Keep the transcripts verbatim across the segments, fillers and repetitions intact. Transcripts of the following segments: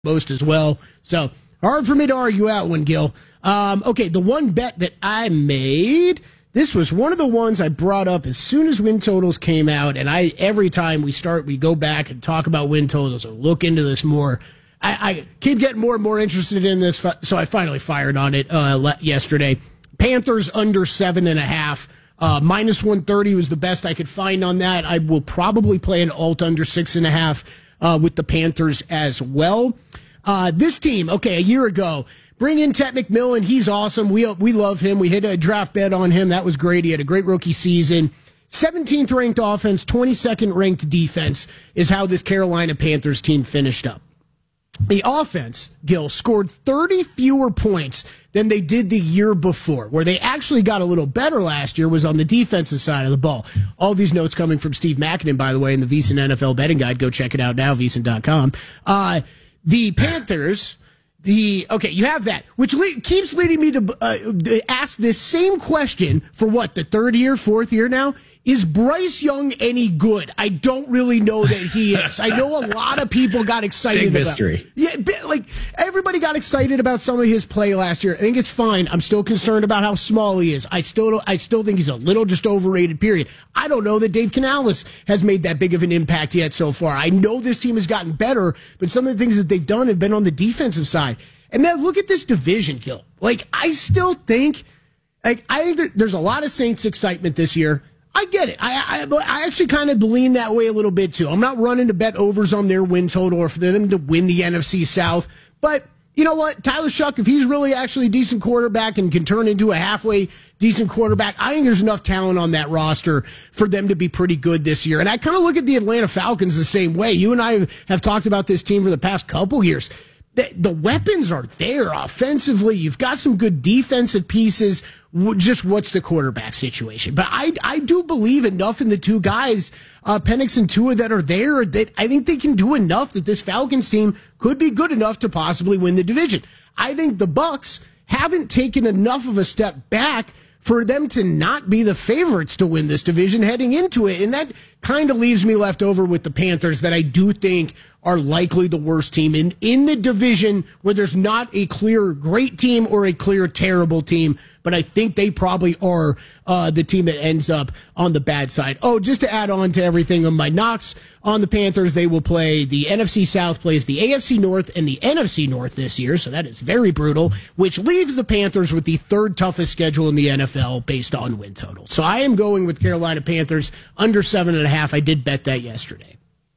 most as well. So hard for me to argue out one, Gil. Um, okay, the one bet that I made, this was one of the ones I brought up as soon as win totals came out, and I every time we start, we go back and talk about win totals or look into this more. I, I keep getting more and more interested in this, so I finally fired on it uh, yesterday. Panthers under seven and a half. Uh, minus one thirty was the best I could find on that. I will probably play an alt under six and a half uh, with the Panthers as well. Uh, this team, okay, a year ago, bring in Ted McMillan. He's awesome. We we love him. We hit a draft bet on him. That was great. He had a great rookie season. seventeenth ranked offense, twenty-second ranked defense is how this Carolina Panthers team finished up. The offense, Gil, scored thirty fewer points than they did the year before. Where they actually got a little better last year was on the defensive side of the ball. All these notes coming from Steve Mackinnon, by the way, in the VSiN N F L Betting Guide. Go check it out now, V S I N dot com. Uh, the Panthers, the okay, you have that, which le- keeps leading me to, uh, to ask this same question for what, the third year, fourth year now? Is Bryce Young any good? I don't really know that he is. I know a lot of people got excited Big about mystery. Yeah, like everybody got excited about some of his play last year. I think it's fine. I'm still concerned about how small he is. I still don't, I still think he's a little just overrated, period. I don't know that Dave Canales has made that big of an impact yet so far. I know this team has gotten better, but some of the things that they've done have been on the defensive side. And then look at this division, Gil. Like, I still think, like, I think there, there's a lot of Saints excitement this year. I get it. I, I I actually kind of lean that way a little bit too. I'm not running to bet overs on their win total or for them to win the N F C South. But you know what? Tyler Shuck, if he's really actually a decent quarterback and can turn into a halfway decent quarterback, I think there's enough talent on that roster for them to be pretty good this year. And I kind of look at the Atlanta Falcons the same way. You and I have talked about this team for the past couple years. The, the weapons are there offensively. You've got some good defensive pieces. Just what's the quarterback situation? But I I do believe enough in the two guys, uh, Penix and Tua, that are there that I think they can do enough that this Falcons team could be good enough to possibly win the division. I think the Bucs haven't taken enough of a step back for them to not be the favorites to win this division heading into it. And that kind of leaves me left over with the Panthers that I do think are likely the worst team in, in the division where there's not a clear great team or a clear terrible team. But I think they probably are uh, the team that ends up on the bad side. Oh, just to add on to everything on my knocks on the Panthers, they will play the N F C South, plays the A F C North and the N F C North this year. So that is very brutal, which leaves the Panthers with the third toughest schedule in the N F L based on win total. So I am going with Carolina Panthers under seven and a half. I did bet that yesterday.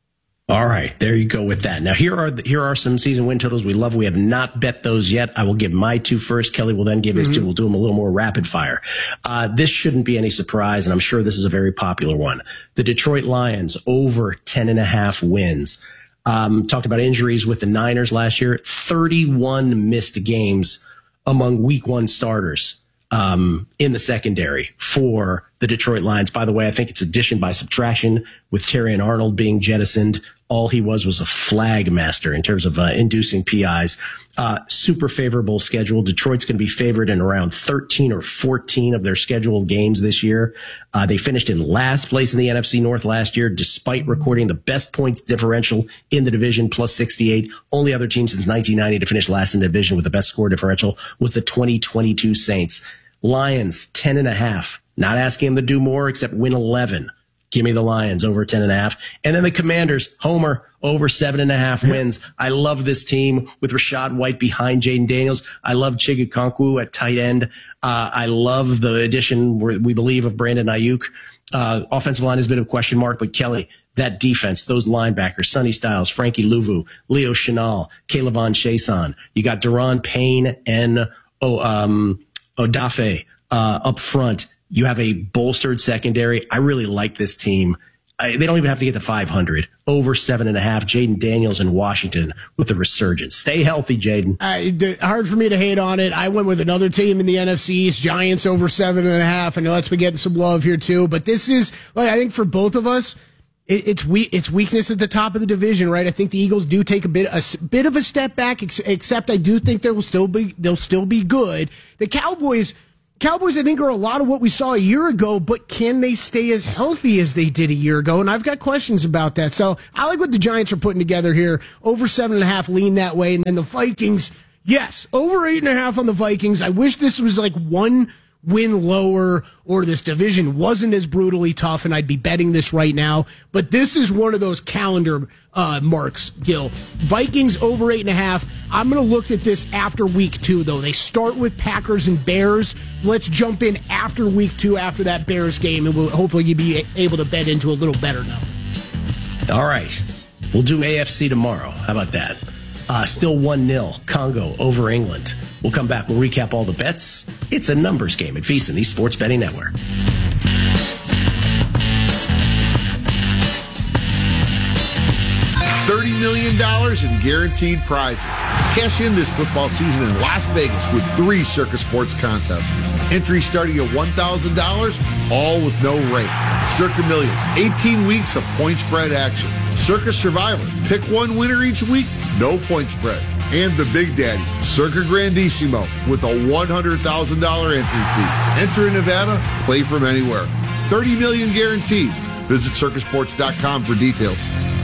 All right, there you go with that. Now, here are the, here are some season win totals we love. We have not bet those yet. I will give my two first. Kelly will then give his mm-hmm. two. We'll do them a little more rapid fire. Uh, this shouldn't be any surprise, and I'm sure this is a very popular one. The Detroit Lions over ten and a half wins. Um, talked about injuries with the Niners last year. thirty-one missed games among week one starters um, in the secondary for the Detroit Lions. By the way, I think it's addition by subtraction with Terry and Arnold being jettisoned. All he was was a flag master in terms of uh, inducing P Is. Uh, super favorable schedule. Detroit's going to be favored in around thirteen or fourteen of their scheduled games this year. Uh, they finished in last place in the N F C North last year, despite recording the best points differential in the division, plus sixty-eight. Only other team since nineteen ninety to finish last in the division with the best score differential was the twenty twenty-two Saints. Lions, ten and a half. Not asking them to do more except win eleven. Give me the Lions over ten and a half. And then the Commanders, Homer, over seven and a half wins. I love this team with Rashad White behind Jaden Daniels. I love Chigakonkwo at tight end. Uh, I love the addition, we believe, of Brandon Ayuk. Uh, offensive line has been a question mark, but Kelly, that defense, those linebackers, Sonny Styles, Frankie Louvu, Leo Chenal, Kayvon Chason. You got Deron Payne and oh, um, Odafe uh, up front. You have a bolstered secondary. I really like this team. I, they don't even have to get to five hundred. Over seven and a half. Jaden Daniels in Washington with the resurgence. Stay healthy, Jaden. Uh, hard for me to hate on it. I went with another team in the N F C East, Giants over seven and a half. I know that's been getting some love here too, but this is, like, I think for both of us, it, it's we, it's weakness at the top of the division, right? I think the Eagles do take a bit, a bit of a step back, ex- except I do think they will still be, they'll still be good. The Cowboys, Cowboys, I think, are a lot of what we saw a year ago, but can they stay as healthy as they did a year ago? And I've got questions about that. So I like what the Giants are putting together here. Over seven and a half, lean that way. And then the Vikings, yes, over eight and a half on the Vikings. I wish this was like one win lower or this division wasn't as brutally tough and I'd be betting this right now. But this is one of those calendar uh, marks, Gil. Vikings over eight and a half. I'm going to look at this after week two, though. They start with Packers and Bears. Let's jump in after week two, after that Bears game, and we'll hopefully you'll be able to bet into a little better now. All right. We'll do A F C tomorrow. How about that? Uh, still one nil, Congo over England. We'll come back. We'll recap all the bets. It's a numbers game at VEASAN, the Sports Betting Network. thirty million dollars in guaranteed prizes. Cash in this football season in Las Vegas with three Circa Sports contests. Entry starting at one thousand dollars, all with no rate. Circa Million, eighteen weeks of point spread action. Circa Survivor, pick one winner each week, no point spread. And the Big Daddy, Circa Grandissimo, with a one hundred thousand dollars entry fee. Enter in Nevada, play from anywhere. thirty million dollars guaranteed. Visit circa sports dot com for details.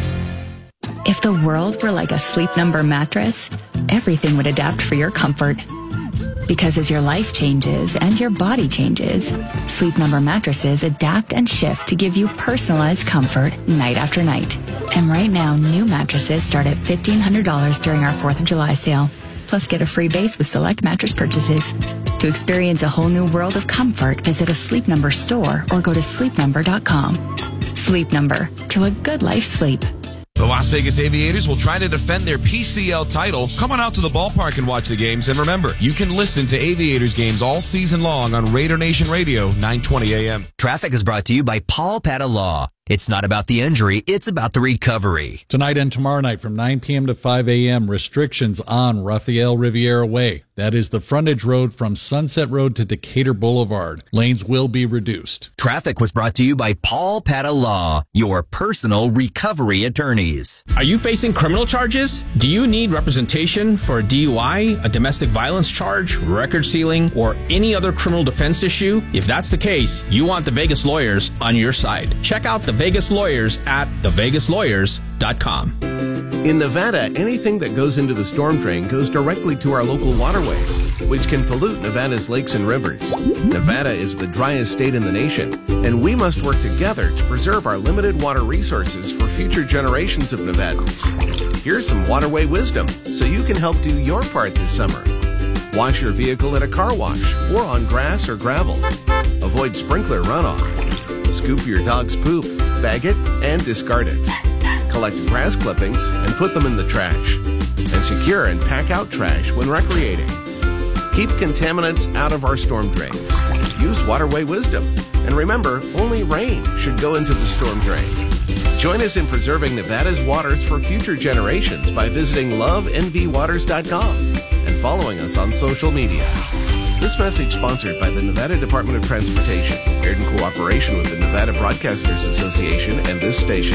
If the world were like a Sleep Number mattress, everything would adapt for your comfort. Because as your life changes and your body changes, Sleep Number mattresses adapt and shift to give you personalized comfort night after night. And right now, new mattresses start at fifteen hundred dollars during our fourth of July sale. Plus, get a free base with select mattress purchases. To experience a whole new world of comfort, visit a Sleep Number store or go to sleep number dot com. Sleep Number, to a good life sleep. The Las Vegas Aviators will try to defend their P C L title. Come on out to the ballpark and watch the games. And remember, you can listen to Aviators games all season long on Raider Nation Radio, nine twenty a.m. Traffic is brought to you by Paul Pata Law. It's not about the injury, it's about the recovery. Tonight and tomorrow night from nine p.m. to five a.m., restrictions on Rafael Riviera Way. That is the frontage road from Sunset Road to Decatur Boulevard. Lanes will be reduced. Traffic was brought to you by Paul Pata Law, your personal recovery attorneys. Are you facing criminal charges? Do you need representation for a D U I, a domestic violence charge, record sealing, or any other criminal defense issue? If that's the case, you want the Vegas Lawyers on your side. Check out the Vegas Lawyers at the vegas lawyers dot com. In Nevada, anything that goes into the storm drain goes directly to our local waterways, which can pollute Nevada's lakes and rivers. Nevada is the driest state in the nation, and we must work together to preserve our limited water resources for future generations of Nevadans. Here's some waterway wisdom so you can help do your part this summer. Wash your vehicle at a car wash or on grass or gravel. Avoid sprinkler runoff. Scoop your dog's poop, bag it, and discard it. Collect grass clippings and put them in the trash. And secure and pack out trash when recreating. Keep contaminants out of our storm drains. Use waterway wisdom. And remember, only rain should go into the storm drain. Join us in preserving Nevada's waters for future generations by visiting love n v waters dot com and following us on social media. This message sponsored by the Nevada Department of Transportation, aired in cooperation with the Nevada Broadcasters Association and this station.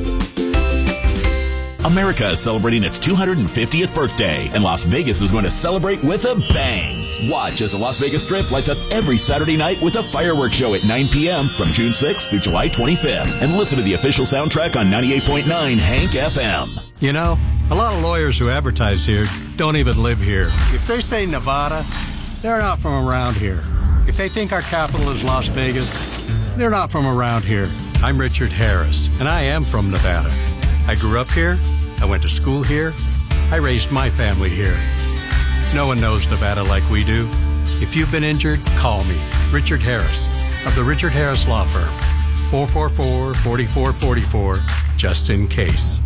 America is celebrating its two hundred fiftieth birthday, and Las Vegas is going to celebrate with a bang. Watch as the Las Vegas Strip lights up every Saturday night with a fireworks show at nine p.m. from June sixth through July twenty-fifth. And listen to the official soundtrack on ninety-eight point nine Hank F M. You know, a lot of lawyers who advertise here don't even live here. If they say Nevada, they're not from around here. If they think our capital is Las Vegas, they're not from around here. I'm Richard Harris, and I am from Nevada. I grew up here, I went to school here, I raised my family here. No one knows Nevada like we do. If you've been injured, call me, Richard Harris, of the Richard Harris Law Firm. four four four, four four four four, just in case.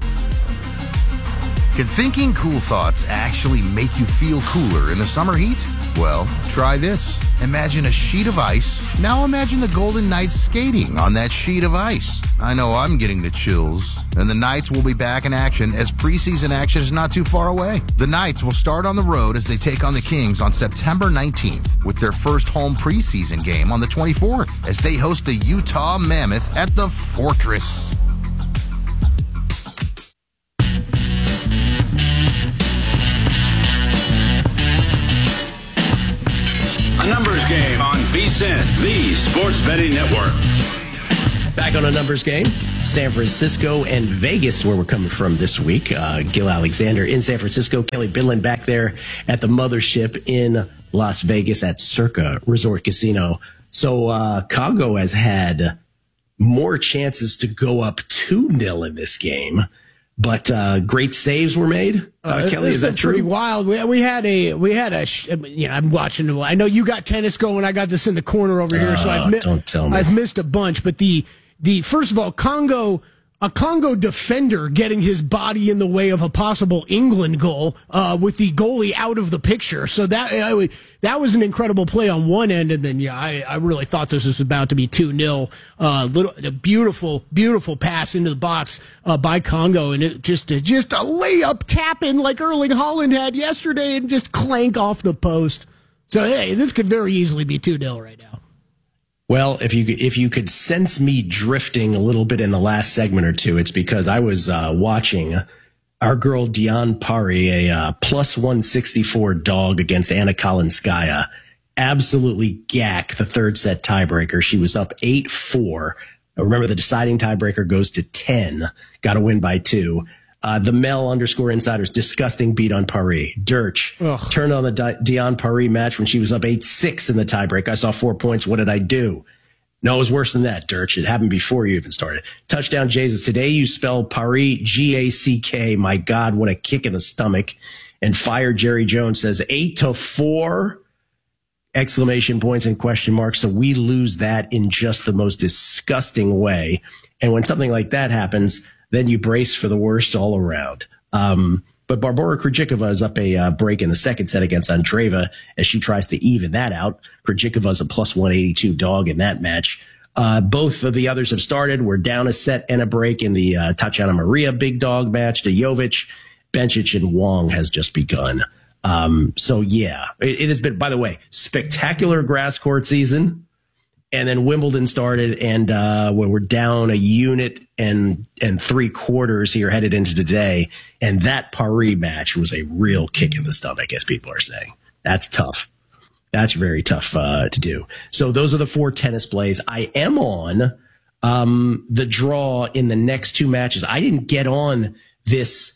Can thinking cool thoughts actually make you feel cooler in the summer heat? Well, try this. Imagine a sheet of ice. Now imagine the Golden Knights skating on that sheet of ice. I know I'm getting the chills. And the Knights will be back in action as preseason action is not too far away. The Knights will start on the road as they take on the Kings on September nineteenth with their first home preseason game on the twenty-fourth as they host the Utah Mammoth at the Fortress. A numbers game VSiN, the Sports Betting Network. Back on a numbers game, San Francisco and Vegas, where we're coming from this week. Uh, Gil Alexander in San Francisco, Kelly Bidlin back there at the mothership in Las Vegas at Circa Resort Casino. So uh, Congo has had more chances to go up two nil in this game, but uh, great saves were made. Uh, uh, Kelly, is that true? Pretty wild. We, we had a we had a. You know, I'm watching. I know you got tennis going. I got this in the corner over here, uh, so I've mi- don't tell me. I've missed a bunch. But the the first of all, Congo. A Congo defender getting his body in the way of a possible England goal uh, with the goalie out of the picture. So that uh, that was an incredible play on one end, and then yeah, I, I really thought this was about to be two nil. Uh, little a beautiful, beautiful pass into the box uh, by Congo, and it just just a layup tap in like Erling Haaland had yesterday, and just clank off the post. So hey, this could very easily be two nil right now. Well, if you if you could sense me drifting a little bit in the last segment or two, it's because I was uh, watching our girl Diane Pari, a uh, plus one sixty-four dog against Anna Kalinskaya, absolutely gack the third set tiebreaker. She was up eight four. Remember, the deciding tiebreaker goes to ten. Got to win by two. Uh, the Mel underscore insiders, disgusting beat on Paris. Dirch Ugh. turned on the Di- Diane Paris match when she was up eight six in the tiebreak. I saw four points. What did I do? No, it was worse than that, Dirch. It happened before you even started. Touchdown Jesus. Today you spell Paris, G A C K. My God, what a kick in the stomach. And Fire Jerry Jones says eight to four. Exclamation points and question marks. So we lose that in just the most disgusting way. And when something like that happens, then you brace for the worst all around. Um, but Barbora Krejcikova is up a uh, break in the second set against Andreeva as she tries to even that out. Krejcikova is a plus one eighty-two dog in that match. Uh, both of the others have started. We're down a set and a break in the uh, Tatiana Maria big dog match. To Jovic, Bencic, and Wong has just begun. Um, so, yeah, it, it has been, by the way, spectacular grass court season. And then Wimbledon started, and uh, when we're down a unit and and three quarters here headed into today, and that Paris match was a real kick in the stomach, as people are saying. That's tough. That's very tough uh, to do. So those are the four tennis plays. I am on um, the draw in the next two matches. I didn't get on this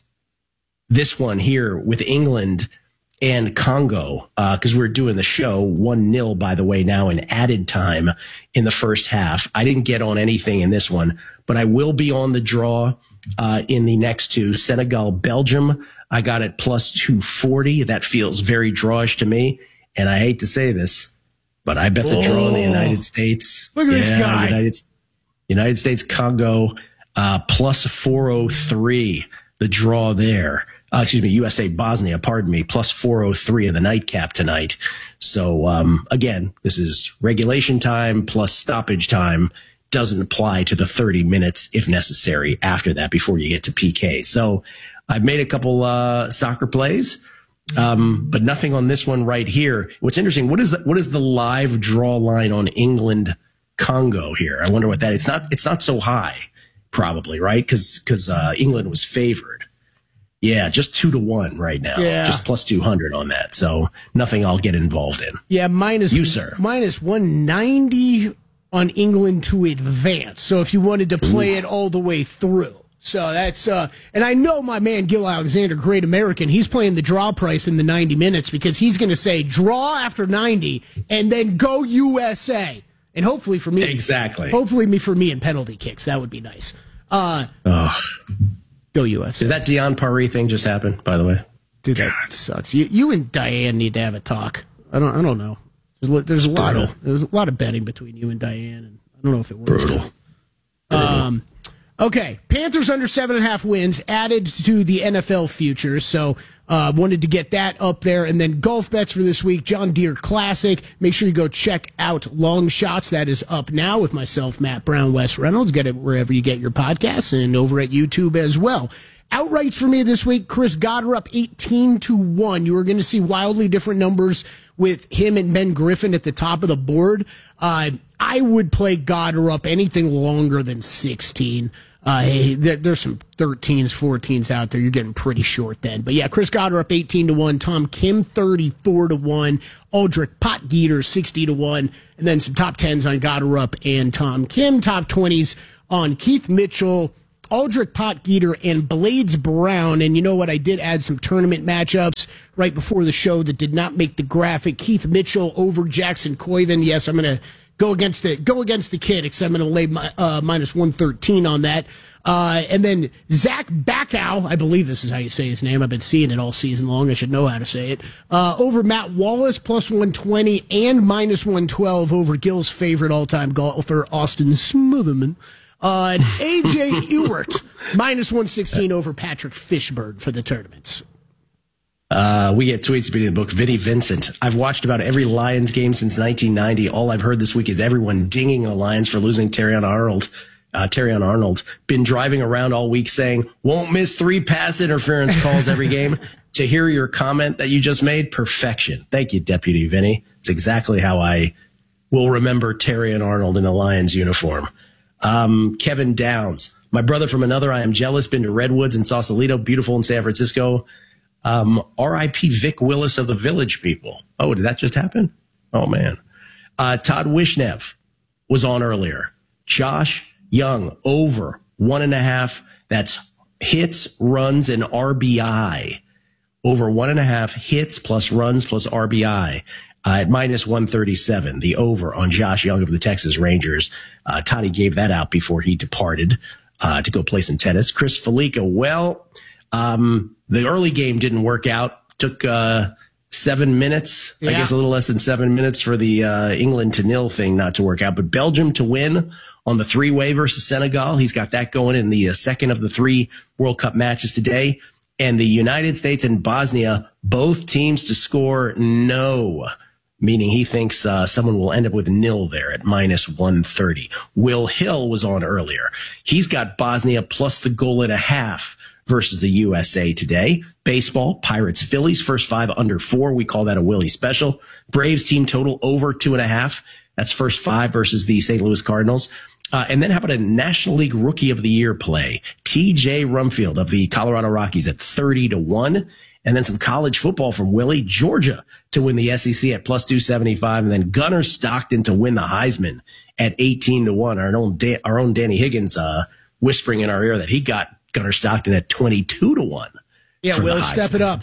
this one here with England and Congo, because uh, we're doing the show one nil, by the way, now in added time in the first half. I didn't get on anything in this one, but I will be on the draw uh, in the next two. Senegal, Belgium, I got it plus two forty. That feels very drawish to me. And I hate to say this, but I bet the draw in the United States. Look at yeah, this guy. United, United States, Congo, uh, plus four oh three, the draw there. Uh, excuse me, U S A Bosnia, pardon me, plus four oh three in the nightcap tonight. So, um, again, this is regulation time plus stoppage time. Doesn't apply to the thirty minutes if necessary after that before you get to P K. So I've made a couple uh, soccer plays, um, but nothing on this one right here. What's interesting, what is the, what is the live draw line on England Congo here? I wonder what that is. It's not, it's not so high, probably, right? Because because uh, England was favored. Yeah, just two to one right now. Yeah. Just plus two hundred on that. So nothing I'll get involved in. Yeah, minus you, sir. Minus one ninety on England to advance. So if you wanted to play Ooh. it all the way through. So that's, uh, and I know my man Gil Alexander, great American, he's playing the draw price in the ninety minutes because he's going to say draw after ninety and then go U S A. And hopefully for me. Exactly. Hopefully me for me in penalty kicks. That would be nice. Uh, oh. Go U S A. Did that Diane Paris thing just happen, by the way? Dude, that God. sucks. You, you and Diane need to have a talk. I don't. I don't know. There's, there's a it's lot brutal. of there's a lot of betting between you and Diane, and I don't know if it works. Brutal. Um. Okay, Panthers under seven and a half wins added to the N F L futures. So uh, wanted to get that up there, and then golf bets for this week. John Deere Classic. Make sure you go check out Long Shots. That is up now with myself, Matt Brown, Wes Reynolds. Get it wherever you get your podcasts and over at YouTube as well. Outrights for me this week, Chris Goddard up eighteen to one. You are going to see wildly different numbers with him and Ben Griffin at the top of the board. Uh, I would play Goddard up anything longer than sixteen. Uh, hey, there, there's some thirteens, fourteens out there. You're getting pretty short then. But yeah, Chris Goddard up eighteen to one, Tom Kim thirty-four to one, Aldrich Potgieter sixty to one, and then some top tens on Goddard and Tom Kim, top twenties on Keith Mitchell, Aldrich Potgieter, and Blades Brown. And you know what? I did add some tournament matchups right before the show that did not make the graphic. Keith Mitchell over Jackson Coyven. Yes, I'm going to Go against the go against the kid, except I'm going to lay my, uh, minus one thirteen on that. Uh, and then Zach Backow, I believe this is how you say his name. I've been seeing it all season long. I should know how to say it. Uh, over Matt Wallace, plus one twenty, and minus one twelve over Gil's favorite all-time golfer, Austin Smotherman. Uh, and A J Ewert, minus one sixteen over Patrick Fishburne for the tournaments. Uh, we get tweets reading the book. Vinnie Vincent. I've watched about every Lions game since nineteen ninety. All I've heard this week is everyone dinging the Lions for losing Terrion Arnold. Uh, Terrion Arnold. Been driving around all week saying, won't miss three pass interference calls every game. To hear your comment that you just made, perfection. Thank you, Deputy Vinny. It's exactly how I will remember Terrion Arnold in the Lions uniform. Um, Kevin Downs. My brother from another. I am jealous. Been to Redwoods and Sausalito. Beautiful in San Francisco. Um, R I P Vic Willis of the Village People. Oh, did that just happen? Oh, man. Uh, Todd Wishnev was on earlier. Josh Young, over one and a half. That's hits, runs, and R B I. Over one and a half hits plus runs plus R B I uh, at minus one thirty-seven. The over on Josh Young of the Texas Rangers. Uh, Toddy gave that out before he departed uh, to go play some tennis. Chris Felica, well... Um, the early game didn't work out. Took uh, seven minutes, yeah. I guess a little less than seven minutes for the uh, England to nil thing not to work out. But Belgium to win on the three-way versus Senegal. He's got that going in the uh, second of the three World Cup matches today. And the United States and Bosnia, both teams to score no, meaning he thinks uh, someone will end up with nil there at minus one thirty. Will Hill was on earlier. He's got Bosnia plus the goal and a half versus the U S A today. Baseball, Pirates, Phillies, first five under four. We call that a Willie special. Braves team total over two and a half. That's first five versus the Saint Louis Cardinals. Uh, and then how about a National League Rookie of the Year play? T J Rumfield of the Colorado Rockies at thirty to one. And then some college football from Willie. Georgia to win the S E C at plus two seventy-five. And then Gunnar Stockton to win the Heisman at eighteen to one. Our own, Dan, our own Danny Higgins uh, whispering in our ear that he got Gunnar Stockton at twenty-two to one. Yeah, Will, step it up.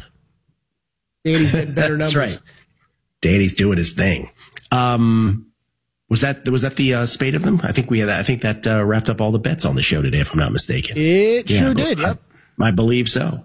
Danny's getting better numbers. That's right. Danny's doing his thing. Um, was that was that the uh, spate of them? I think we had that. I think that uh, wrapped up all the bets on the show today, if I'm not mistaken. It yeah, sure did. Yep. I, I believe so.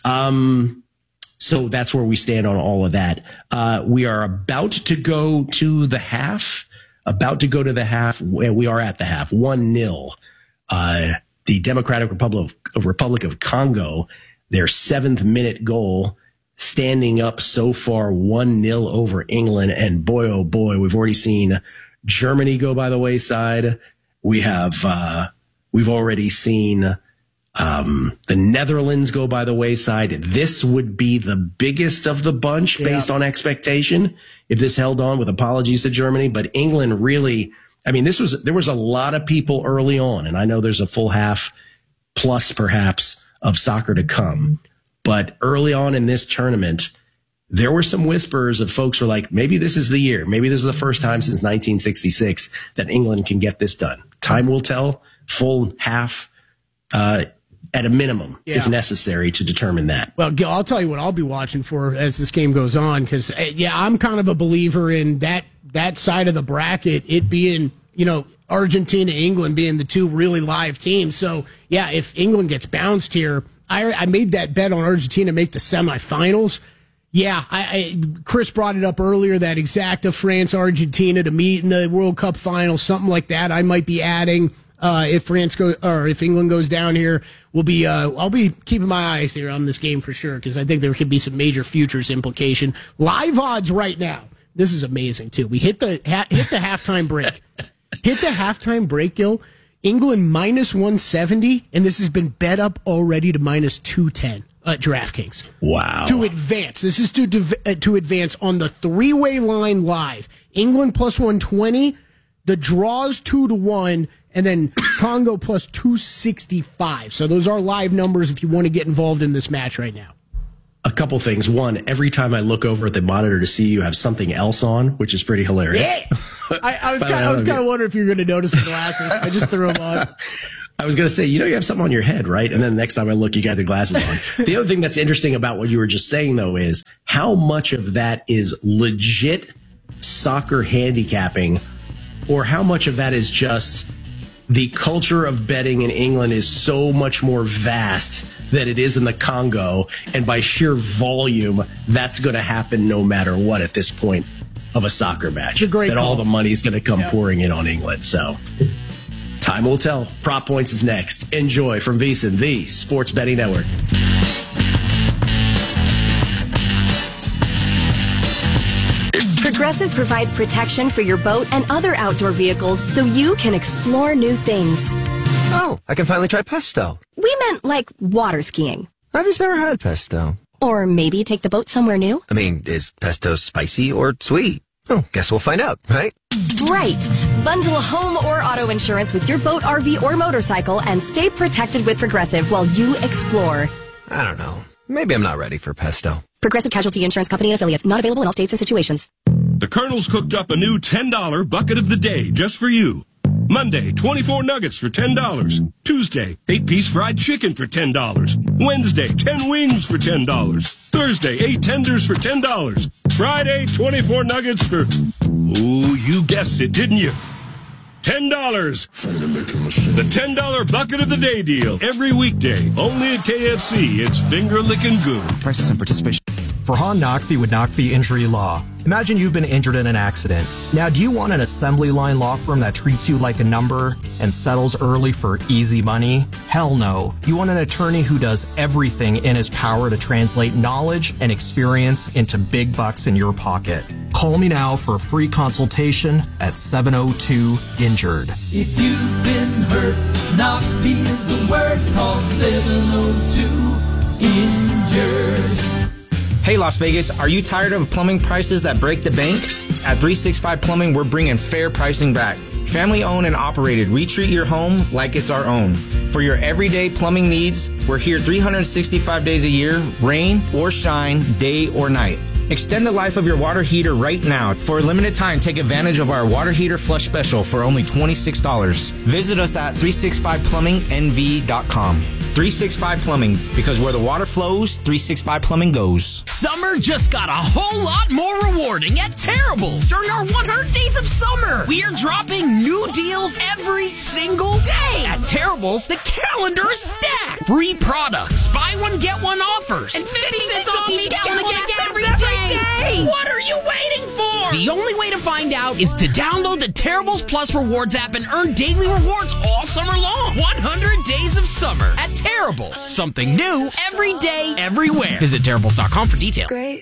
Um, so that's where we stand on all of that. Uh, we are about to go to the half. About to go to the half. We are at the half. One nil. Uh, The Democratic Republic of, Republic of Congo, their seventh minute goal, standing up so far one nil over England. And boy, oh boy, we've already seen Germany go by the wayside. We have, uh, we've already seen, um, the Netherlands go by the wayside. This would be the biggest of the bunch yeah. based on expectation if this held on, with apologies to Germany. But England really, I mean, this was, there was a lot of people early on, and I know there's a full half plus perhaps of soccer to come. But early on in this tournament, there were some whispers of folks who were like, maybe this is the year. Maybe this is the first time since nineteen sixty-six that England can get this done. Time will tell. Full half uh, at a minimum, yeah. if necessary, to determine that. Well, Gil, I'll tell you what I'll be watching for as this game goes on, because, yeah, I'm kind of a believer in that that side of the bracket, it being, you know, Argentina, England being the two really live teams. So, yeah, if England gets bounced here, I, I made that bet on Argentina to make the semifinals. Yeah, I, I, Chris brought it up earlier, that exacta France, Argentina to meet in the World Cup final, something like that. I might be adding uh, if France go or if England goes down here. We'll be uh, I'll be keeping my eyes here on this game for sure, because I think there could be some major futures implication. Live odds right now. This is amazing too. We hit the ha- hit the halftime break. Hit the halftime break, Gil. England minus one seventy, and this has been bet up already to minus two ten at DraftKings. Wow. To advance. This is to div- uh, to advance on the three-way line live. England plus one twenty, The draw's two to one, and then Congo plus two sixty-five. So those are live numbers if you want to get involved in this match right now. A couple things. One, every time I look over at the monitor to see you have something else on, which is pretty hilarious. Yeah. I, I was kind I was kind of wondering if you were going to notice the glasses. I just threw them on. I was going to say, you know, you have something on your head, right? And then the next time I look, you got the glasses on. The other thing that's interesting about what you were just saying, though, is how much of that is legit soccer handicapping, or how much of that is just the culture of betting in England is so much more vast than it is in the Congo, and by sheer volume, that's going to happen no matter what at this point of a soccer match. That call. All the money's going to come yeah. pouring in on England. So time will tell. Prop Points is next. Enjoy from VSiN, the Sports Betting Network. Progressive provides protection for your boat and other outdoor vehicles so you can explore new things. Oh, I can finally try pesto. We meant like water skiing. I've just never had pesto. Or maybe take the boat somewhere new. I mean, is pesto spicy or sweet? Oh, guess we'll find out, right? Right. Bundle home or auto insurance with your boat, R V, or motorcycle and stay protected with Progressive while you explore. I don't know. Maybe I'm not ready for pesto. Progressive Casualty Insurance Company and Affiliates. Not available in all states or situations. The Colonel's cooked up a new ten dollar bucket of the day just for you. Monday, twenty-four nuggets for ten dollars. Tuesday, eight-piece fried chicken for ten dollars. Wednesday, ten wings for ten dollars. Thursday, eight tenders for ten dollars. Friday, twenty-four nuggets for... Ooh, you guessed it, didn't you? ten dollars. The ten dollar bucket of the day deal. Every weekday. Only at K F C. It's finger-licking good. Prices and participation. Farhan Naqvi with Naqvi Injury Law. Imagine you've been injured in an accident. Now, do you want an assembly line law firm that treats you like a number and settles early for easy money? Hell no. You want an attorney who does everything in his power to translate knowledge and experience into big bucks in your pocket. Call me now for a free consultation at seven oh two injured. If you've been hurt, Naqvi is the word. Call seven oh two injured. Hey Las Vegas, are you tired of plumbing prices that break the bank? At three sixty-five Plumbing, we're bringing fair pricing back. Family owned and operated, we treat your home like it's our own. For your everyday plumbing needs, we're here three hundred sixty-five days a year, rain or shine, day or night. Extend the life of your water heater right now. For a limited time, take advantage of our water heater flush special for only twenty-six dollars. Visit us at three sixty-five plumbing N V dot com. three sixty-five Plumbing, because where the water flows, three sixty-five Plumbing goes. Summer just got a whole lot more rewarding at Terrible's. During our one hundred days of summer, we are dropping new deals every single day. At Terrible's, the calendar is stacked. Free products, buy one, get one offers, and fifty cents off each gallon of gas every day. day. What are you waiting for? The only way to find out is to download the Terrible's Plus Rewards app and earn daily rewards all summer long. one hundred days of summer at Terrible's. Something new every day, everywhere. Visit Terrible's dot com for details. Great